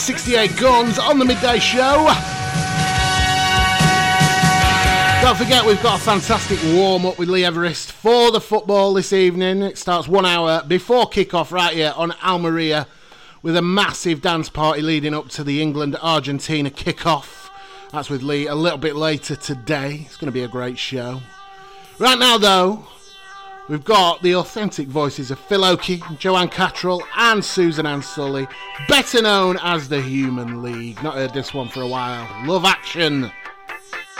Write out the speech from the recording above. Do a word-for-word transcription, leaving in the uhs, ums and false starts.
sixty-eight Guns on the midday show. Don't forget, we've got a fantastic warm-up with Lee Everest for the football this evening. It starts one hour before kick-off right here on Almeria with a massive dance party leading up to the England-Argentina kick-off. That's with Lee a little bit later today. It's going to be a great show. Right now, though, we've got the authentic voices of Phil Oakey, Joanne Cattrall and Susan Ann Sully, better known as the Human League. Not heard this one for a while. Love Action.